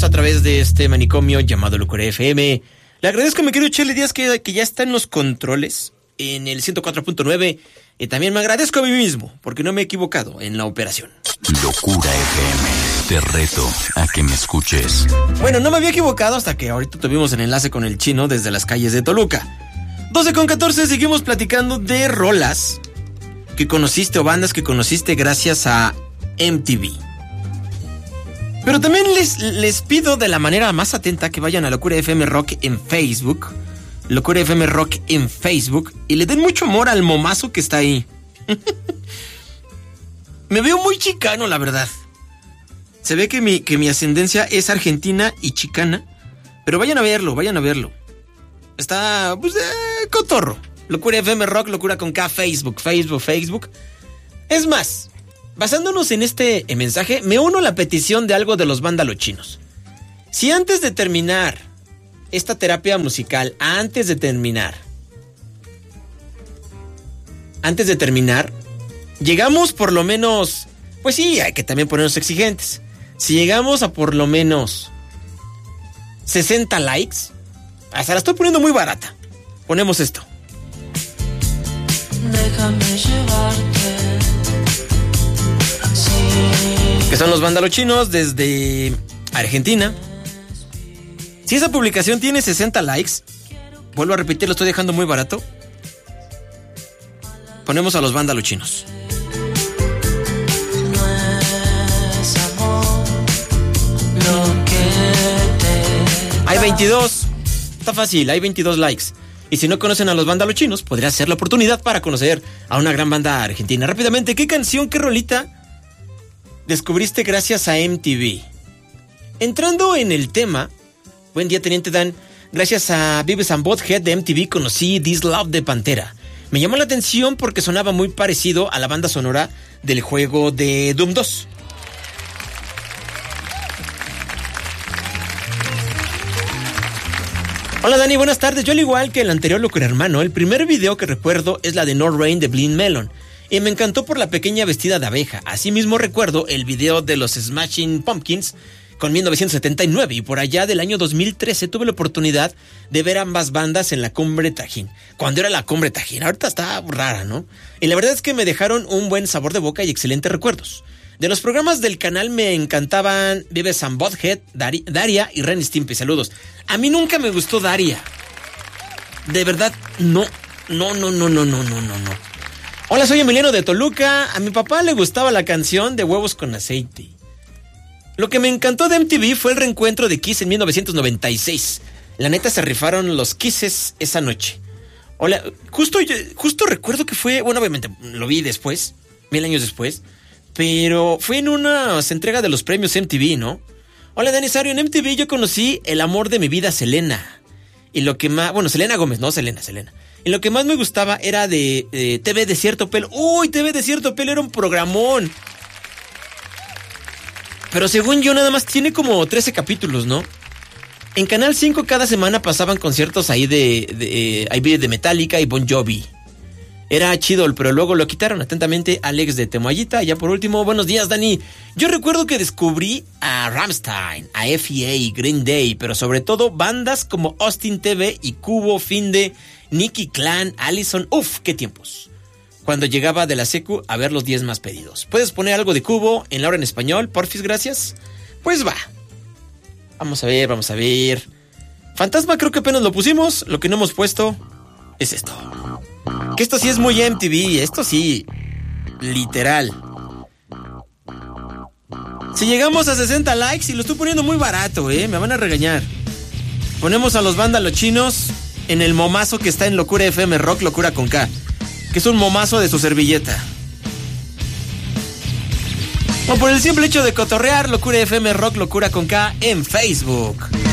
a través de este manicomio llamado Locura FM. Le agradezco a mi querido Chele Díaz que ya está en los controles en el 104.9. Y también me agradezco a mí mismo porque no me he equivocado en la operación. Locura FM, te reto a que me escuches. Bueno, no me había equivocado hasta que ahorita tuvimos el enlace con el chino desde las calles de Toluca. 12:14, seguimos platicando de rolas que conociste o bandas que conociste gracias a MTV. Pero también les pido de la manera más atenta que vayan a Locura FM Rock en Facebook. Locura FM Rock en Facebook. Y le den mucho amor al momazo que está ahí. Me veo muy chicano, la verdad. Se ve que mi ascendencia es argentina y chicana. Pero vayan a verlo. Está, pues, cotorro. Locura FM Rock, Locura con K, Facebook. Es más, basándonos en este mensaje, me uno a la petición de algo de los vándalos chinos. Si antes de terminar esta terapia musical, antes de terminar, llegamos por lo menos, pues sí, hay que también ponernos exigentes. Si llegamos a por lo menos 60 likes, hasta la estoy poniendo muy barata. Ponemos esto. Déjame llevarte. Que son los vándalos chinos desde Argentina. Si esa publicación tiene 60 likes, vuelvo a repetir, lo estoy dejando muy barato. Ponemos a los vándalos chinos. No es amor lo que te... Hay 22. Está fácil, hay 22 likes. Y si no conocen a los vándalos chinos, podría ser la oportunidad para conocer a una gran banda argentina. Rápidamente, ¿qué canción, qué rolita descubriste gracias a MTV? Entrando en el tema, buen día, Teniente Dan. Gracias a Beavis and Butthead de MTV conocí This Love de Pantera. Me llamó la atención porque sonaba muy parecido a la banda sonora del juego de Doom 2. Hola Dani, buenas tardes. Yo al igual que el anterior Locura Hermano, el primer video que recuerdo es la de No Rain de Blind Melon. Y me encantó por la pequeña vestida de abeja. Asimismo recuerdo el video de los Smashing Pumpkins con 1979. Y por allá del año 2013 tuve la oportunidad de ver ambas bandas en la Cumbre Tajín. Cuando era la Cumbre Tajín. Ahorita está rara, ¿no? Y la verdad es que me dejaron un buen sabor de boca y excelentes recuerdos. De los programas del canal me encantaban Beavis and Butthead, Daria y Ren y Stimpy. Saludos. A mí nunca me gustó Daria. De verdad, no. Hola, soy Emiliano de Toluca. A mi papá le gustaba la canción de Huevos con Aceite. Lo que me encantó de MTV fue el reencuentro de Kiss en 1996. La neta se rifaron los Kisses esa noche. Hola, justo recuerdo que fue, bueno, obviamente lo vi después, 1000 años después. Pero fue en una entrega de los premios MTV, ¿no? Hola, Dani Sario. En MTV yo conocí el amor de mi vida, Selena. Y lo que más... Bueno, Selena Gómez, no Selena. Y lo que más me gustaba era de TV Desierto Pelo. ¡Uy! TV Desierto Pelo era un programón. Pero según yo nada más tiene como 13 capítulos, ¿no? En Canal 5 cada semana pasaban conciertos ahí de Metallica y Bon Jovi. Era chido, pero luego lo quitaron. Atentamente, Alex de Temoayita. Ya por último, buenos días, Dani. Yo recuerdo que descubrí a Rammstein, a FEA, Green Day, pero sobre todo bandas como Austin TV y Cubo, Finde, Nicky Clan, Allison. ¡Uf! ¡Qué tiempos! Cuando llegaba de la secu a ver los 10 más pedidos. ¿Puedes poner algo de Cubo en la hora en español? Porfis, gracias. Pues va. Vamos a ver. Fantasma creo que apenas lo pusimos. Lo que no hemos puesto es esto. Que esto sí es muy MTV, esto sí, literal. Si llegamos a 60 likes y lo estoy poniendo muy barato, me van a regañar. Ponemos a los vándalos chinos en el momazo que está en Locura FM Rock, Locura con K, que es un momazo de su servilleta. O por el simple hecho de cotorrear, Locura FM Rock, Locura con K en Facebook.